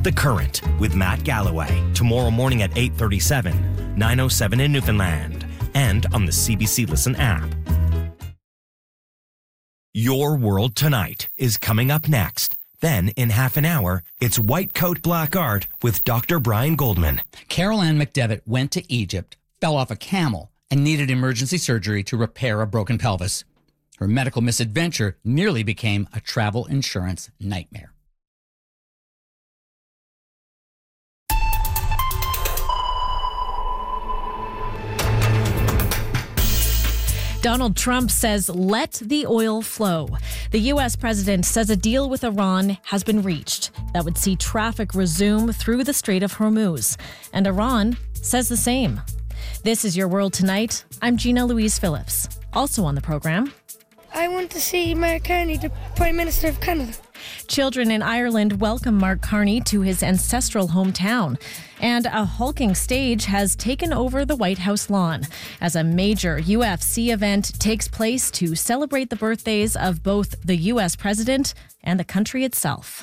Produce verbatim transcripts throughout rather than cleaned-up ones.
The Current with Matt Galloway. Tomorrow morning at eight thirty-seven, nine oh seven in Newfoundland, and on the C B C Listen app. Your World Tonight is coming up next. Then, in half an hour, it's White Coat Black Art with Doctor Brian Goldman. Carol Ann McDevitt went to Egypt, fell off a camel, and needed emergency surgery to repair a broken pelvis. Her medical misadventure nearly became a travel insurance nightmare. Donald Trump says, let the oil flow. The U S president says a deal with Iran has been reached that would see traffic resume through the Strait of Hormuz. And Iran says the same. This is Your World Tonight. I'm Gina Louise Phillips. Also on the program, I want to see Mark Carney, the Prime Minister of Canada. Children in Ireland welcome Mark Carney to his ancestral hometown. And a hulking stage has taken over the White House lawn as a major U F C event takes place to celebrate the birthdays of both the U S president and the country itself.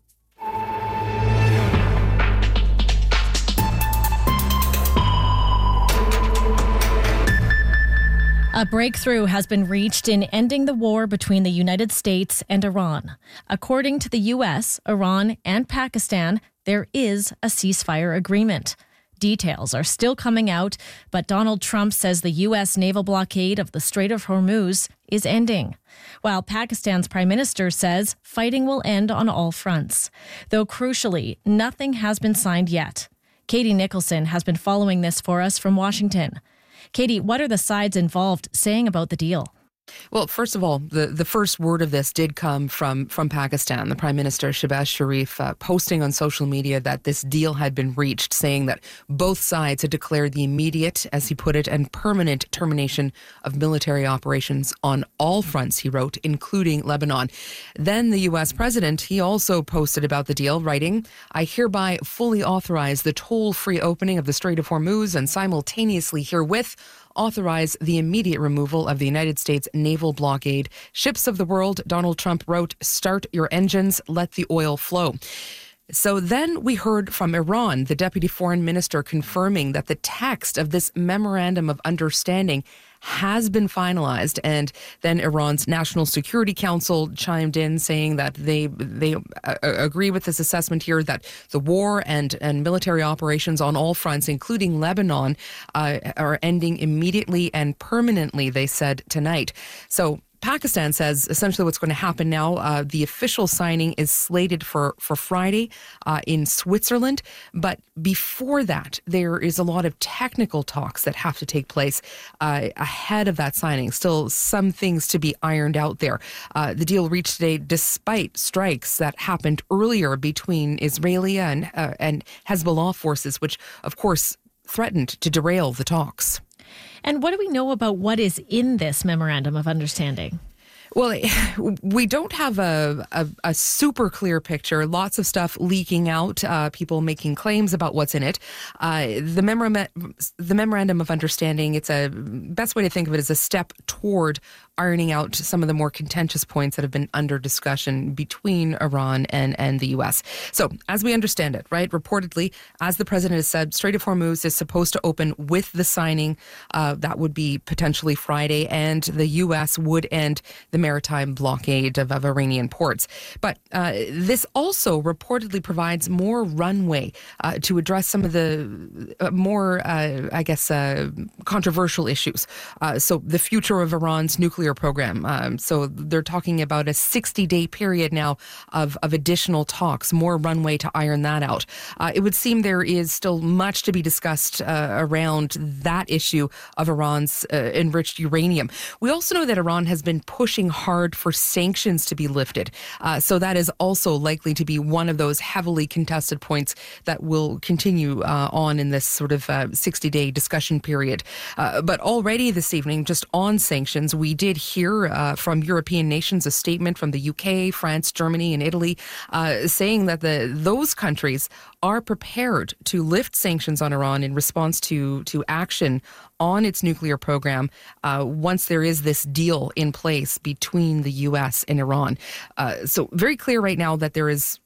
A breakthrough has been reached in ending the war between the United States and Iran. According to the U S, Iran, and Pakistan, there is a ceasefire agreement. Details are still coming out, but Donald Trump says the U S naval blockade of the Strait of Hormuz is ending, while Pakistan's prime minister says fighting will end on all fronts. Though crucially, nothing has been signed yet. Katie Nicholson has been following this for us from Washington. Katie, what are the sides involved saying about the deal? Well, first of all, the, the first word of this did come from, from Pakistan. The Prime Minister, Shehbaz Sharif, uh, posting on social media that this deal had been reached, saying that both sides had declared the immediate, as he put it, and permanent termination of military operations on all fronts, he wrote, including Lebanon. Then the U S president, he also posted about the deal, writing, I hereby fully authorize the toll-free opening of the Strait of Hormuz and simultaneously herewith authorize the immediate removal of the United States naval blockade. Ships of the world, Donald Trump wrote, start your engines, let the oil flow. So then we heard from Iran, the deputy foreign minister, confirming that the text of this memorandum of understanding has been finalized. And then Iran's National Security Council chimed in, saying that they they uh, agree with this assessment here, that the war and, and military operations on all fronts, including Lebanon, uh, are ending immediately and permanently, they said tonight. So Pakistan says essentially what's going to happen now, uh, the official signing is slated for, for Friday uh, in Switzerland. But before that, there is a lot of technical talks that have to take place uh, ahead of that signing. Still some things to be ironed out there. Uh, the deal reached today despite strikes that happened earlier between Israeli and, uh, and Hezbollah forces, which, of course, threatened to derail the talks. And what do we know about what is in this memorandum of understanding? Well, we don't have a, a, a super clear picture. Lots of stuff leaking out, uh, people making claims about what's in it. Uh, the, memora- the memorandum of understanding, it's a best way to think of it as a step toward ironing out some of the more contentious points that have been under discussion between Iran and, and the U S. So, as we understand it, right, reportedly, as the president has said, Strait of Hormuz is supposed to open with the signing. Uh, that would be potentially Friday, and the U S would end the maritime blockade of, of Iranian ports. But uh, this also reportedly provides more runway uh, to address some of the uh, more, uh, I guess, uh, controversial issues. Uh, so, the future of Iran's nuclear program. Um, so they're talking about a sixty-day period now of, of additional talks, more runway to iron that out. Uh, it would seem there is still much to be discussed uh, around that issue of Iran's uh, enriched uranium. We also know that Iran has been pushing hard for sanctions to be lifted. Uh, so that is also likely to be one of those heavily contested points that will continue uh, on in this sort of uh, sixty-day discussion period. Uh, but already this evening, just on sanctions, we did hear uh, from European nations a statement from the U K, France, Germany, and Italy uh, saying that the those countries are prepared to lift sanctions on Iran in response to, to action on its nuclear program uh, once there is this deal in place between the U S and Iran. Uh, so very clear right now that there is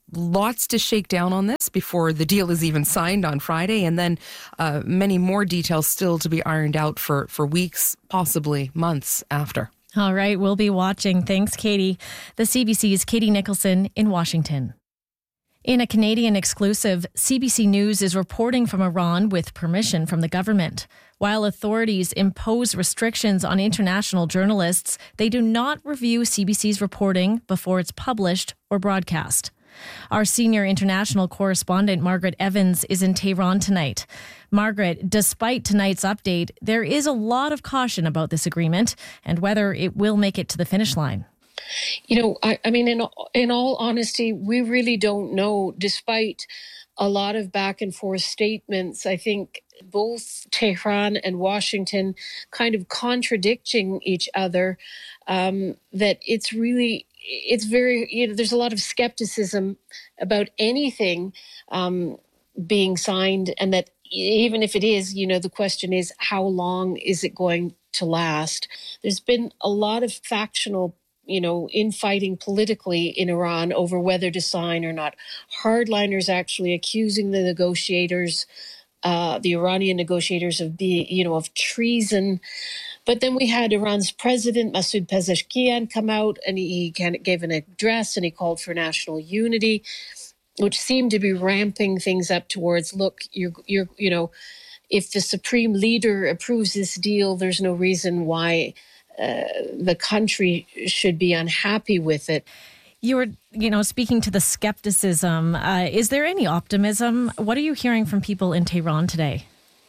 lots to shake down on this before the deal is even signed on Friday, and then uh, many more details still to be ironed out for, for weeks, possibly months after. All right, we'll be watching. Thanks, Katie. The C B C's Katie Nicholson in Washington. In a Canadian exclusive, C B C News is reporting from Iran with permission from the government. While authorities impose restrictions on international journalists, they do not review C B C's reporting before it's published or broadcast. Our senior international correspondent, Margaret Evans, is in Tehran tonight. Margaret, despite tonight's update, there is a lot of caution about this agreement and whether it will make it to the finish line. You know, I, I mean, in, in all honesty, we really don't know, despite a lot of back and forth statements. I think both Tehran and Washington kind of contradicting each other, um, that it's really, it's very, you know, there's a lot of skepticism about anything um, being signed, and that even if it is, you know, the question is, how long is it going to last? There's been a lot of factional, you know, infighting politically in Iran over whether to sign or not. Hardliners actually accusing the negotiators, uh, the Iranian negotiators, of being, you know, of treason. But then we had Iran's president, Masoud Pezeshkian, come out, and he gave an address and he called for national unity, which seemed to be ramping things up towards, look, you're, you're, you know, if the supreme leader approves this deal, there's no reason why uh, the country should be unhappy with it. You were, you know, speaking to the skepticism. Uh, is there any optimism? What are you hearing from people in Tehran today?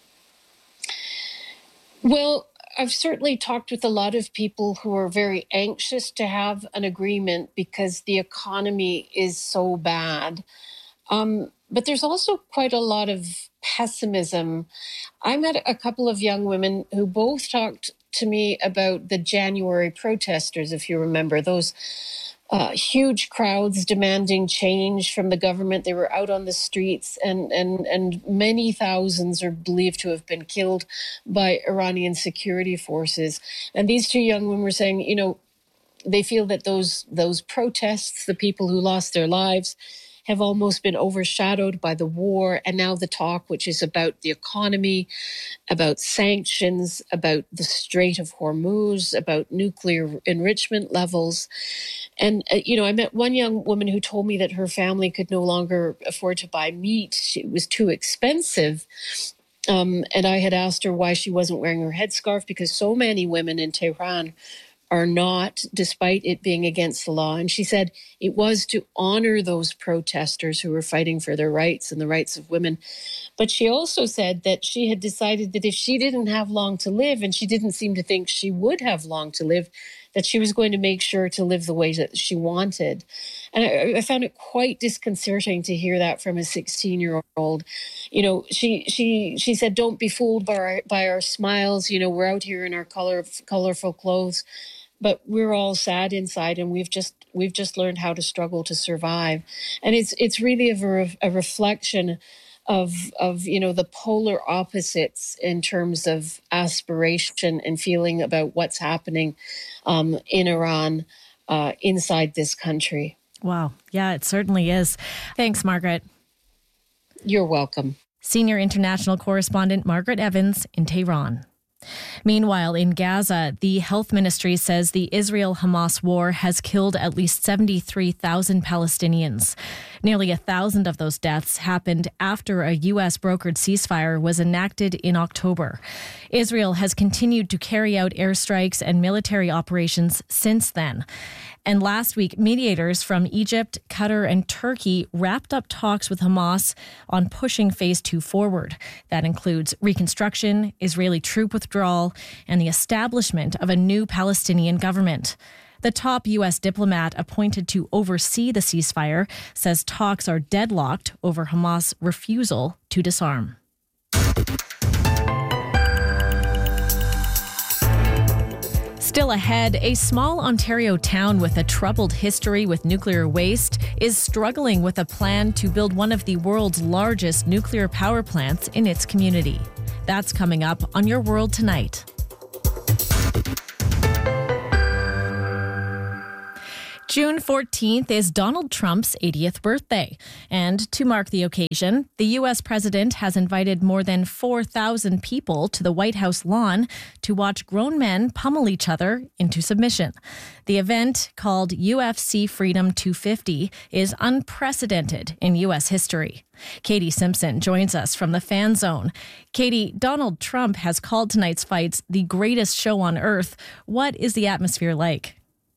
Well, I've certainly talked with a lot of people who are very anxious to have an agreement because the economy is so bad. Um, but there's also quite a lot of pessimism. I met a couple of young women who both talked to me about the January protesters, if you remember, those uh, huge crowds demanding change from the government. They were out on the streets, and, and, and many thousands are believed to have been killed by Iranian security forces. And these two young women were saying, you know, they feel that those those protests, the people who lost their lives, have almost been overshadowed by the war. And now the talk, which is about the economy, about sanctions, about the Strait of Hormuz, about nuclear enrichment levels. And, uh, you know, I met one young woman who told me that her family could no longer afford to buy meat. It was too expensive. Um, and I had asked her why she wasn't wearing her headscarf, because so many women in Tehran are not, despite it being against the law. And she said it was to honor those protesters who were fighting for their rights and the rights of women. But she also said that she had decided that if she didn't have long to live, and she didn't seem to think she would have long to live, that she was going to make sure to live the way that she wanted. And I, I found it quite disconcerting to hear that from a sixteen-year-old. You know, she she she said, don't be fooled by our, by our smiles. You know, we're out here in our color, colorful clothes, but we're all sad inside, and we've just we've just learned how to struggle to survive. And it's it's really a, a reflection of of you know the polar opposites in terms of aspiration and feeling about what's happening um, in Iran, uh, inside this country. Wow, yeah, it certainly is. Thanks, Margaret. You're welcome. Senior international correspondent Margaret Evans in Tehran. Meanwhile, in Gaza, the health ministry says the Israel-Hamas war has killed at least seventy-three thousand Palestinians. Nearly a thousand of those deaths happened after a U S brokered ceasefire was enacted in October. Israel has continued to carry out airstrikes and military operations since then. And last week, mediators from Egypt, Qatar, and Turkey wrapped up talks with Hamas on pushing phase two forward. That includes reconstruction, Israeli troop withdrawal, and the establishment of a new Palestinian government. The top U S diplomat appointed to oversee the ceasefire says talks are deadlocked over Hamas' refusal to disarm. Still ahead, a small Ontario town with a troubled history with nuclear waste is struggling with a plan to build one of the world's largest nuclear power plants in its community. That's coming up on Your World Tonight. June fourteenth is Donald Trump's eightieth birthday. And to mark the occasion, the U S president has invited more than four thousand people to the White House lawn to watch grown men pummel each other into submission. The event, called U F C Freedom two fifty, is unprecedented in U S history. Katie Simpson joins us from the Fan Zone. Katie, Donald Trump has called tonight's fights the greatest show on earth. What is the atmosphere like?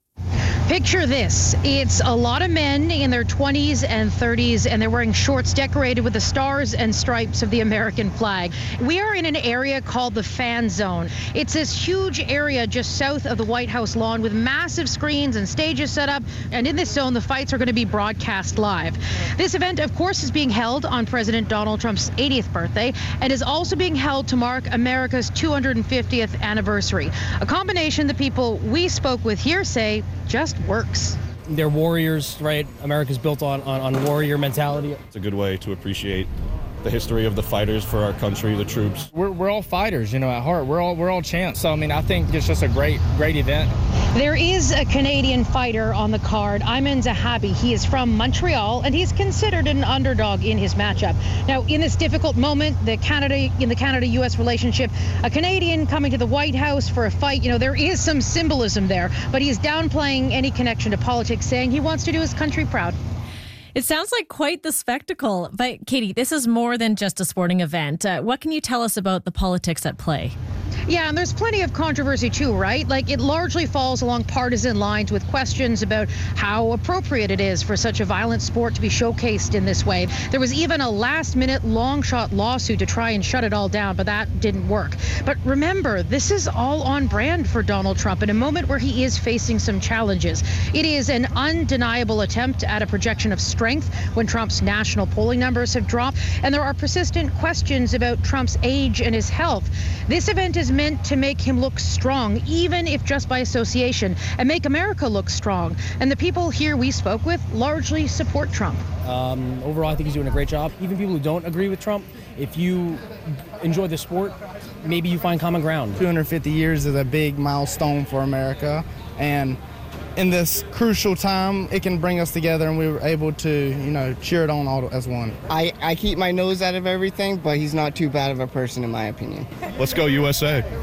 Picture this. It's a lot of men in their twenties and thirties, and they're wearing shorts decorated with the stars and stripes of the American flag. We are in an area called the Fan Zone. It's this huge area just south of the White House lawn with massive screens and stages set up. And in this zone, the fights are going to be broadcast live. This event, of course, is being held on President Donald Trump's eightieth birthday and is also being held to mark America's two hundred fiftieth anniversary. A combination the people we spoke with here say just works. They're warriors, right? America's built on, on, on warrior mentality. It's a good way to appreciate the history of the fighters for our country, the troops. We're, we're all fighters, you know, at heart. We're all we're all champs. So, I mean, I think it's just a great, great event. There is a Canadian fighter on the card, Ayman Zahabi. He is from Montreal, and he's considered an underdog in his matchup. Now, in this difficult moment, the Canada in the Canada-U S relationship, a Canadian coming to the White House for a fight, you know, there is some symbolism there, but he's downplaying any connection to politics, saying he wants to do his country proud. It sounds like quite the spectacle. But Katie, this is more than just a sporting event. Uh, what can you tell us about the politics at play? Yeah, and there's plenty of controversy too, right? Like, it largely falls along partisan lines with questions about how appropriate it is for such a violent sport to be showcased in this way. There was even a last-minute long-shot lawsuit to try and shut it all down, but that didn't work. But remember, this is all on brand for Donald Trump in a moment where he is facing some challenges. It is an undeniable attempt at a projection of strength when Trump's national polling numbers have dropped, and there are persistent questions about Trump's age and his health. This event is meant to make him look strong, even if just by association, and make America look strong. And the people here we spoke with largely support Trump. Um, overall, I think he's doing a great job. Even people who don't agree with Trump, if you enjoy the sport, maybe you find common ground. two hundred fifty years is a big milestone for America, and in this crucial time, it can bring us together, and we were able to, you know, cheer it on all as one. I, I keep my nose out of everything, but he's not too bad of a person in my opinion. Let's go U S A.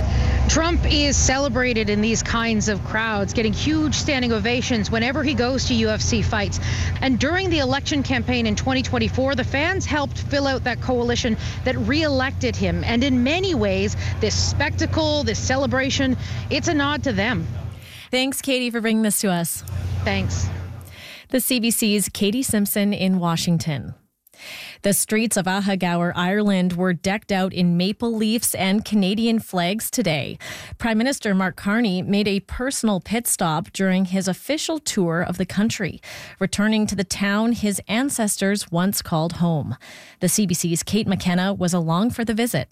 Trump is celebrated in these kinds of crowds, getting huge standing ovations whenever he goes to U F C fights. And during the election campaign in twenty twenty-four, the fans helped fill out that coalition that re-elected him. And in many ways, this spectacle, this celebration, it's a nod to them. Thanks, Katie, for bringing this to us. Thanks. The C B C's Katie Simpson in Washington. The streets of Ahagour, Ireland were decked out in maple leaves and Canadian flags today. Prime Minister Mark Carney made a personal pit stop during his official tour of the country, returning to the town his ancestors once called home. The C B C's Kate McKenna was along for the visit.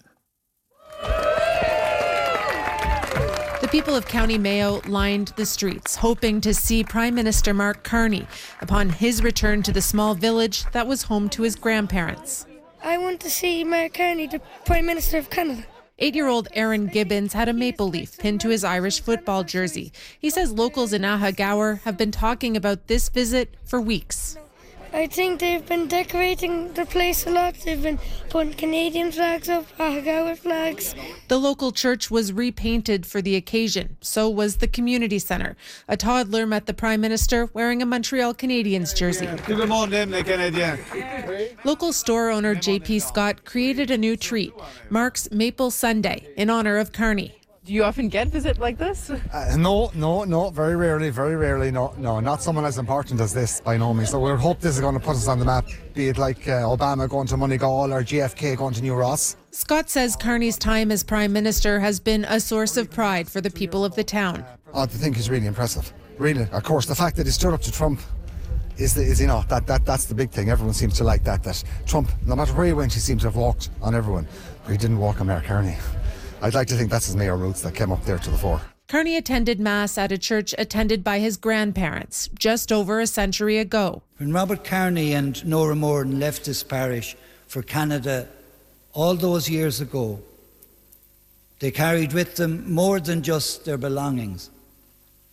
The people of County Mayo lined the streets, hoping to see Prime Minister Mark Carney upon his return to the small village that was home to his grandparents. I want to see Mark Carney, the Prime Minister of Canada. Eight-year-old Aaron Gibbons had a maple leaf pinned to his Irish football jersey. He says locals in Ahagour have been talking about this visit for weeks. I think they've been decorating the place a lot. They've been putting Canadian flags up, Ahagour flags. The local church was repainted for the occasion. So was the community centre. A toddler met the Prime Minister wearing a Montreal Canadiens jersey. Local store owner J P Scott created a new treat, Mark's Maple Sundae, in honour of Carney. Do you often get visit like this? Uh, no, no, no, very rarely, very rarely, no, no, not someone as important as this, by no means. So we hope this is going to put us on the map, be it like uh, Obama going to Moneygall or J F K going to New Ross. Scott says Carney's time as Prime Minister has been a source of pride for the people of the town. I think it's really impressive, really. Of course, the fact that he stood up to Trump is, the, is you know, that, that that's the big thing. Everyone seems to like that, that Trump, no matter where he went, he seems to have walked on everyone, but he didn't walk on Mark Carney. I'd like to think that's his mayor roots that came up there to the fore. Carney attended Mass at a church attended by his grandparents just over a century ago. When Robert Carney and Nora Moran left this parish for Canada all those years ago, they carried with them more than just their belongings.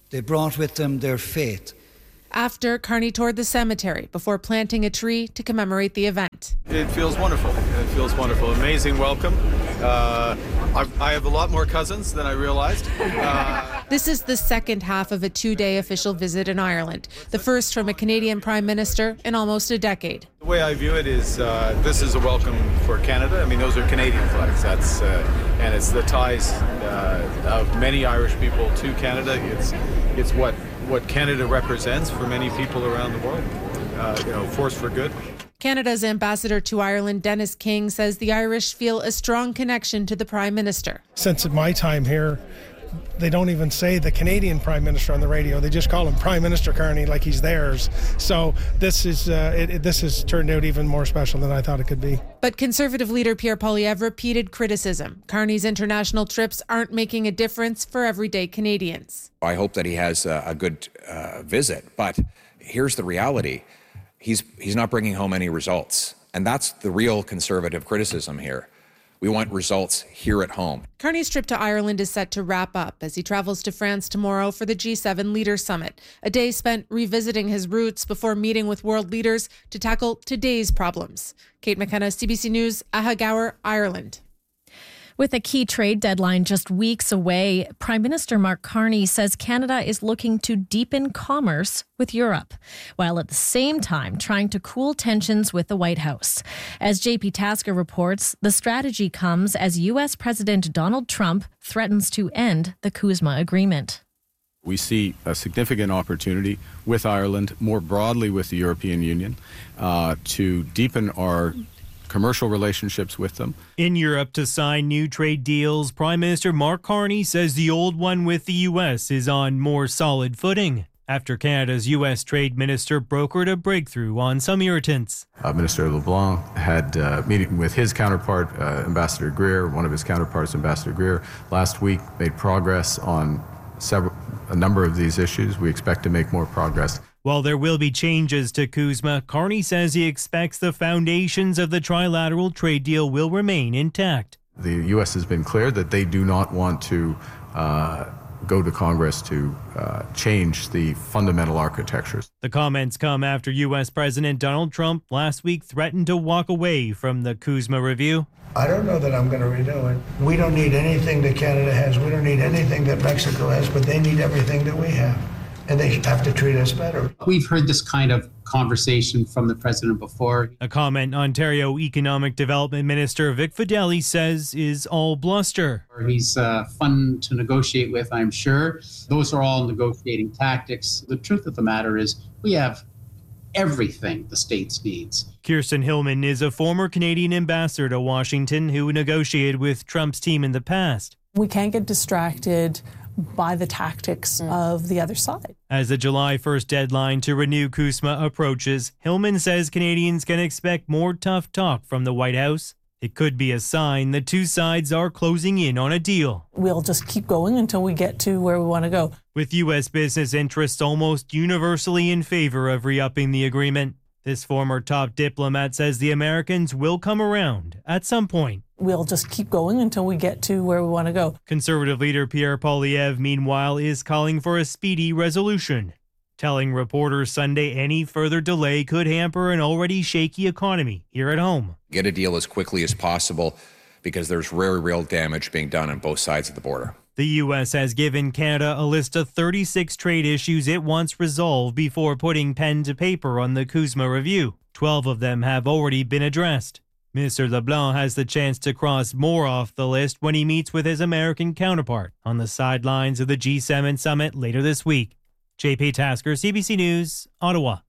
They brought with them their faith. After, Carney toured the cemetery before planting a tree to commemorate the event. It feels wonderful. It feels wonderful. Amazing welcome. Uh, I, I have a lot more cousins than I realized. Uh, This is the second half of a two-day official visit in Ireland, the first from a Canadian Prime Minister in almost a decade. the way I view it is uh, this is a welcome for Canada. I mean, those are Canadian flags. That's uh, and it's the ties uh, of many Irish people to Canada. It's it's what what Canada represents for many people around the world. Uh, you know, force for good. Canada's ambassador to Ireland, Dennis King, says the Irish feel a strong connection to the Prime Minister. Since my time here, they don't even say the Canadian Prime Minister on the radio. They just call him Prime Minister Carney like he's theirs. So this is uh, it, it, this has turned out even more special than I thought it could be. But Conservative leader Pierre Poilievre repeated criticism. Carney's international trips aren't making a difference for everyday Canadians. I hope that he has a, a good uh, visit, but here's the reality. He's he's not bringing home any results. And that's the real Conservative criticism here. We want results here at home. Carney's trip to Ireland is set to wrap up as he travels to France tomorrow for the G seven Leaders Summit, a day spent revisiting his roots before meeting with world leaders to tackle today's problems. Kate McKenna, C B C News, Ahagower, Ireland. With a key trade deadline just weeks away, Prime Minister Mark Carney says Canada is looking to deepen commerce with Europe, while at the same time trying to cool tensions with the White House. As J P Tasker reports, the strategy comes as U S President Donald Trump threatens to end the CUSMA agreement. We see a significant opportunity with Ireland, more broadly with the European Union, uh, to deepen our commercial relationships with them. In Europe to sign new trade deals, Prime Minister Mark Carney says the old one with the U S is on more solid footing after Canada's U S Trade Minister brokered a breakthrough on some irritants. Uh, Minister LeBlanc had a uh, meeting with his counterpart, uh, Ambassador Greer, one of his counterparts, Ambassador Greer, last week, made progress on several, a number of these issues. We expect to make more progress. While there will be changes to CUSMA, Carney says he expects the foundations of the trilateral trade deal will remain intact. The U S has been clear that they do not want to uh, go to Congress to uh, change the fundamental architectures. The comments come after U S President Donald Trump last week threatened to walk away from the CUSMA review. I don't know that I'm going to redo it. We don't need anything that Canada has. We don't need anything that Mexico has, but they need everything that we have. And they have to treat us better. We've heard this kind of conversation from the president before. A comment Ontario Economic Development Minister Vic Fedeli says is all bluster. He's uh, fun to negotiate with, I'm sure. Those are all negotiating tactics. The truth of the matter is we have everything the States needs. Kirsten Hillman is a former Canadian ambassador to Washington who negotiated with Trump's team in the past. We can't get distracted by the tactics of the other side. As the July first deadline to renew CUSMA approaches, Hillman says Canadians can expect more tough talk from the White House. It could be a sign the two sides are closing in on a deal. We'll just keep going until we get to where we want to go. With U S business interests almost universally in favor of re-upping the agreement, this former top diplomat says the Americans will come around at some point. We'll just keep going until we get to where we want to go. Conservative leader Pierre Poilievre, meanwhile, is calling for a speedy resolution, telling reporters Sunday any further delay could hamper an already shaky economy here at home. Get a deal as quickly as possible because there's very real damage being done on both sides of the border. The U S has given Canada a list of thirty-six trade issues it wants resolved before putting pen to paper on the CUSMA review. Twelve of them have already been addressed. Minister LeBlanc has the chance to cross more off the list when he meets with his American counterpart on the sidelines of the G seven summit later this week. J P Tasker, C B C News, Ottawa.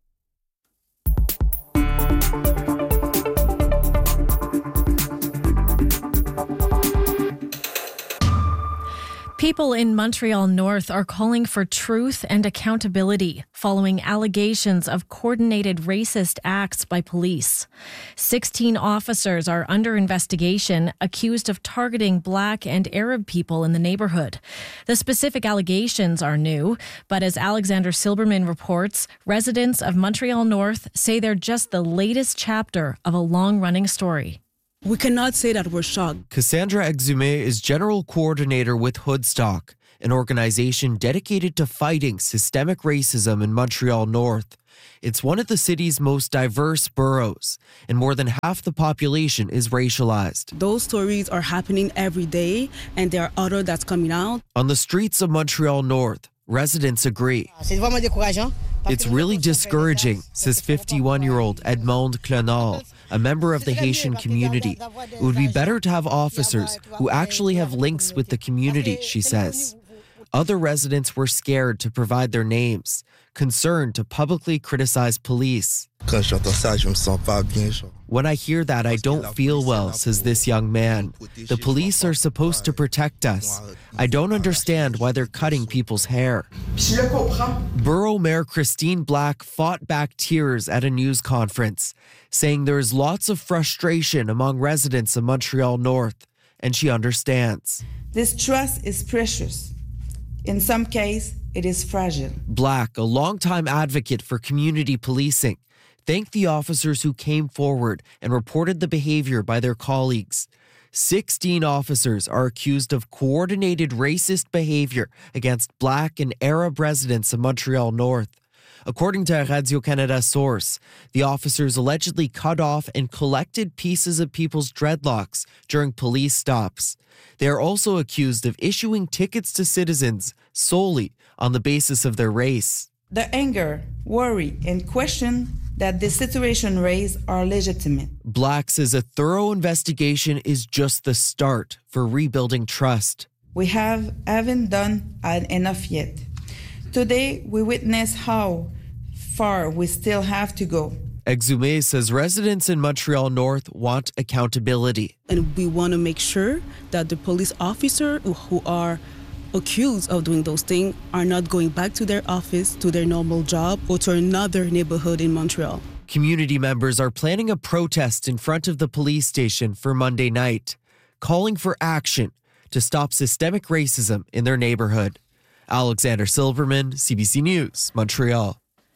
People in Montreal North are calling for truth and accountability following allegations of coordinated racist acts by police. sixteen officers are under investigation, accused of targeting Black and Arab people in the neighborhood. The specific allegations are new, but as Alexander Silberman reports, residents of Montreal North say they're just the latest chapter of a long-running story. We cannot say that we're shocked. Cassandra Exume is General Coordinator with Hoodstock, an organization dedicated to fighting systemic racism in Montreal North. It's one of the city's most diverse boroughs, and more than half the population is racialized. Those stories are happening every day, and there are others that's coming out. On the streets of Montreal North, residents agree. It's really discouraging, says fifty-one-year-old Edmond Clenal, a member of the Haitian community. It would be better to have officers who actually have links with the community, she says. Other residents were scared to provide their names, concerned to publicly criticize police. When I hear that, I don't feel well, says this young man. The police are supposed to protect us. I don't understand why they're cutting people's hair. Borough Mayor Christine Black fought back tears at a news conference, saying there is lots of frustration among residents of Montreal North, and she understands. This trust is precious. In some cases, it is fragile. Black, a longtime advocate for community policing, thanked the officers who came forward and reported the behavior by their colleagues. sixteen officers are accused of coordinated racist behavior against Black and Arab residents of Montreal North. According to a Radio-Canada source, the officers allegedly cut off and collected pieces of people's dreadlocks during police stops. They are also accused of issuing tickets to citizens solely on the basis of their race. The anger, worry, and question that the situation raised are legitimate. Black says a thorough investigation is just the start for rebuilding trust. We have haven't done enough yet. Today, we witness how far we still have to go. Exumé says residents in Montreal North want accountability. And we want to make sure that the police officers who are accused of doing those things are not going back to their office, to their normal job, or to another neighborhood in Montreal. Community members are planning a protest in front of the police station for Monday night, calling for action to stop systemic racism in their neighborhood. Alexander Silverman, C B C News, Montreal.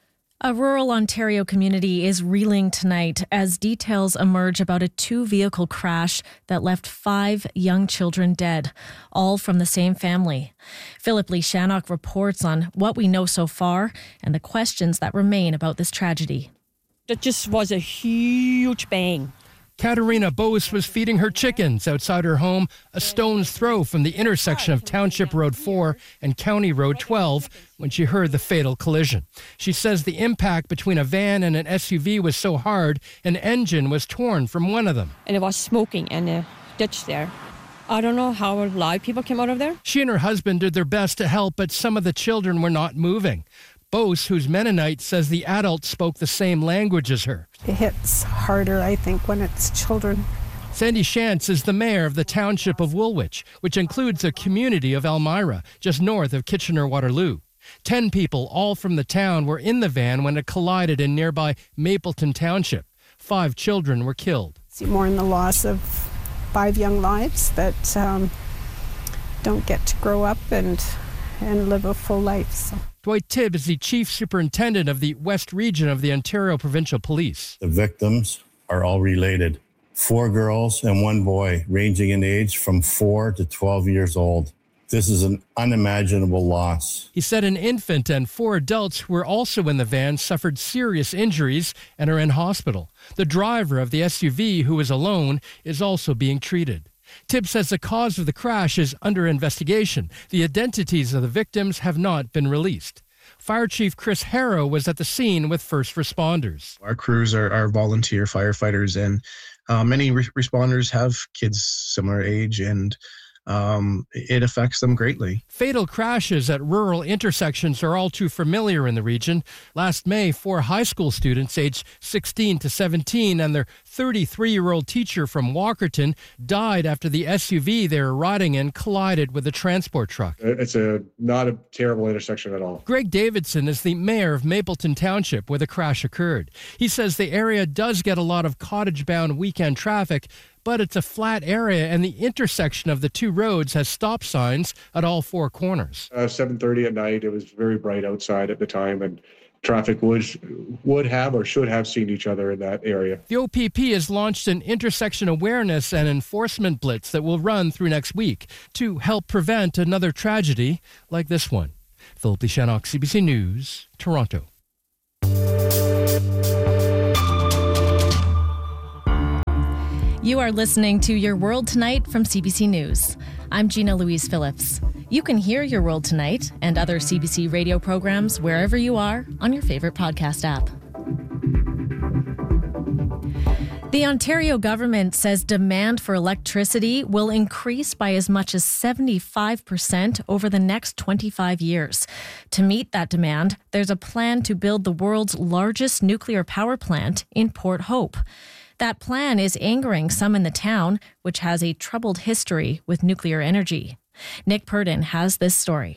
A rural Ontario community is reeling tonight as details emerge about a two-vehicle crash that left five young children dead, all from the same family. Philip Lee Shannock reports on what we know so far and the questions that remain about this tragedy. It just was a huge bang. Katerina Bose was feeding her chickens outside her home a stone's throw from the intersection of Township Road four and County Road twelve when she heard the fatal collision. She says the impact between a van and an S U V was so hard an engine was torn from one of them. And it was smoking in a ditch there. I don't know how alive people came out of there. She and her husband did their best to help, but some of the children were not moving. Bose, who's Mennonite, says the adults spoke the same language as her. It hits harder, I think, when it's children. Sandy Shantz is the mayor of the township of Woolwich, which includes a community of Elmira, just north of Kitchener-Waterloo. Ten people, all from the town, were in the van when it collided in nearby Mapleton Township. Five children were killed. See more in the loss of five young lives that um, don't get to grow up and, and live a full life. So. Dwight Tibb is the chief superintendent of the West Region of the Ontario Provincial Police. The victims are all related. Four girls and one boy, ranging in age from four to twelve years old. This is an unimaginable loss. He said an infant and four adults who were also in the van suffered serious injuries and are in hospital. The driver of the S U V, who was alone, is also being treated. Tibb says the cause of the crash is under investigation. The identities of the victims have not been released. Fire Chief Chris Harrow was at the scene with first responders. Our crews are, are volunteer firefighters, and uh, many re- responders have kids similar age, and um, it affects them greatly. Fatal crashes at rural intersections are all too familiar in the region. Last May, four high school students aged sixteen to seventeen and their thirty-three-year-old teacher from Walkerton died after the S U V they were riding in collided with a transport truck. It's a not a terrible intersection at all. Greg Davidson is the mayor of Mapleton Township where the crash occurred. He says the area does get a lot of cottage-bound weekend traffic, but it's a flat area and the intersection of the two roads has stop signs at all four corners. Uh, seven thirty at night, it was very bright outside at the time, and traffic would would have or should have seen each other in that area. The O P P has launched an intersection awareness and enforcement blitz that will run through next week to help prevent another tragedy like this one. Philip Lishanok, C B C News, Toronto. You are listening to Your World Tonight from C B C News. I'm Gina Louise Phillips. You can hear Your World Tonight and other C B C radio programs wherever you are on your favorite podcast app. The Ontario government says demand for electricity will increase by as much as seventy-five percent over the next twenty-five years. To meet that demand, there's a plan to build the world's largest nuclear power plant in Port Hope. That plan is angering some in the town, which has a troubled history with nuclear energy. Nick Purdon has this story.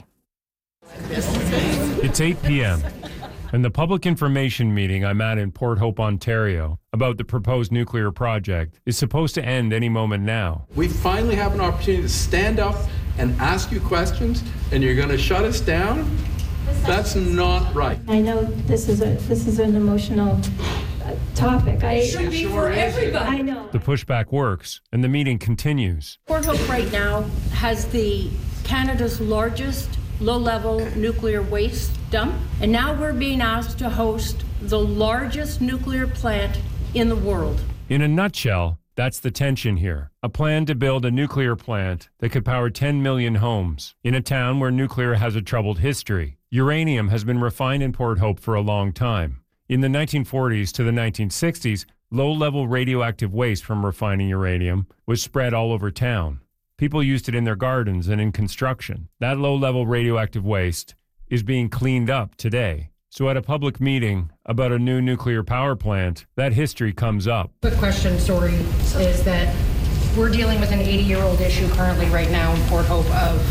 It's eight p.m. and the public information meeting I'm at in Port Hope, Ontario, about the proposed nuclear project is supposed to end any moment now. We finally have an opportunity to stand up and ask you questions, and you're going to shut us down? That's not right. I know this is a this is an emotional topic. I it should be for everybody. I know. The pushback works, and the meeting continues. Port Hope right now has the Canada's largest low-level nuclear waste dump, and now we're being asked to host the largest nuclear plant in the world. In a nutshell, that's the tension here. A plan to build a nuclear plant that could power ten million homes in a town where nuclear has a troubled history. Uranium has been refined in Port Hope for a long time. In the nineteen forties to the nineteen sixties, low-level radioactive waste from refining uranium was spread all over town. People used it in their gardens and in construction. That low-level radioactive waste is being cleaned up today. So at a public meeting about a new nuclear power plant, that history comes up. Quick question, sorry, is that we're dealing with an eighty-year-old issue currently right now in Port Hope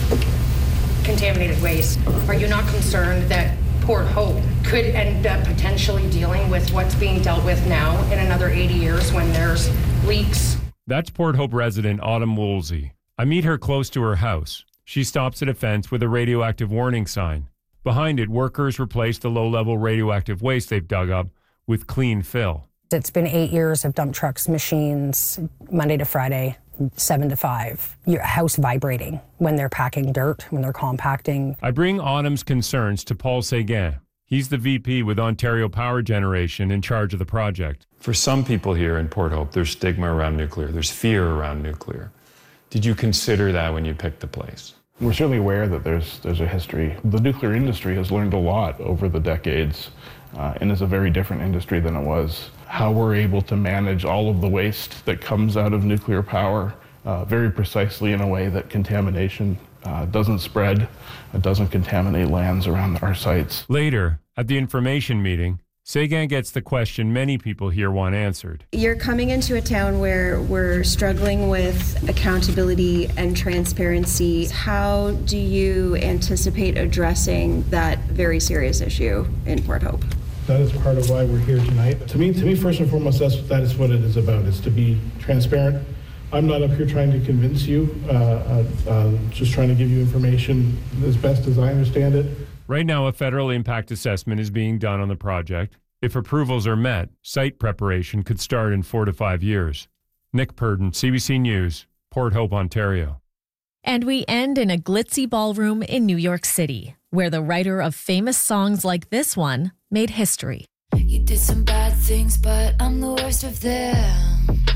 of contaminated waste. Are you not concerned that Port Hope could end up potentially dealing with what's being dealt with now in another eighty years when there's leaks? That's Port Hope resident Autumn Woolsey. I meet her close to her house. She stops at a fence with a radioactive warning sign. Behind it, workers replace the low-level radioactive waste they've dug up with clean fill. It's been eight years of dump trucks, machines, Monday to Friday, seven to five. Your house vibrating when they're packing dirt, when they're compacting. I bring Autumn's concerns to Paul Séguin. He's the V P with Ontario Power Generation in charge of the project. For some people here in Port Hope, there's stigma around nuclear. There's fear around nuclear. Did you consider that when you picked the place? We're certainly aware that there's there's a history. The nuclear industry has learned a lot over the decades uh, and is a very different industry than it was. How we're able to manage all of the waste that comes out of nuclear power uh, very precisely in a way that contamination uh, doesn't spread, it doesn't contaminate lands around our sites. Later, at the information meeting, Séguin gets the question many people here want answered. You're coming into a town where we're struggling with accountability and transparency. How do you anticipate addressing that very serious issue in Port Hope? That is part of why we're here tonight. To me, to me, first and foremost, that's, that is what it is about, is to be transparent. I'm not up here trying to convince you, uh, uh, uh, just trying to give you information as best as I understand it. Right now, a federal impact assessment is being done on the project. If approvals are met, site preparation could start in four to five years. Nick Purdon, C B C News, Port Hope, Ontario. And we end in a glitzy ballroom in New York City, where the writer of famous songs like this one made history. You did some bad things, but I'm the worst of them.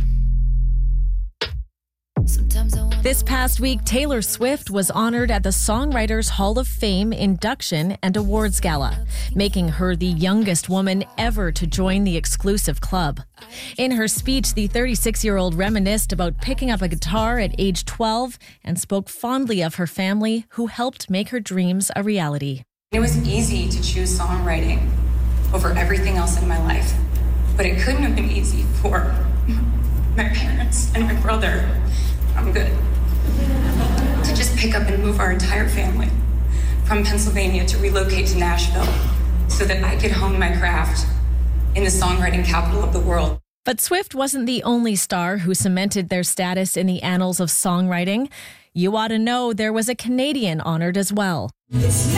This past week, Taylor Swift was honored at the Songwriters Hall of Fame induction and awards gala, making her the youngest woman ever to join the exclusive club. In her speech, the thirty-six-year-old reminisced about picking up a guitar at age twelve and spoke fondly of her family who helped make her dreams a reality. It was easy to choose songwriting over everything else in my life, but it couldn't have been easy for my parents and my brother. I'm good. To just pick up and move our entire family from Pennsylvania to relocate to Nashville so that I could hone my craft in the songwriting capital of the world. But Swift wasn't the only star who cemented their status in the annals of songwriting. You ought to know there was a Canadian honored as well. It's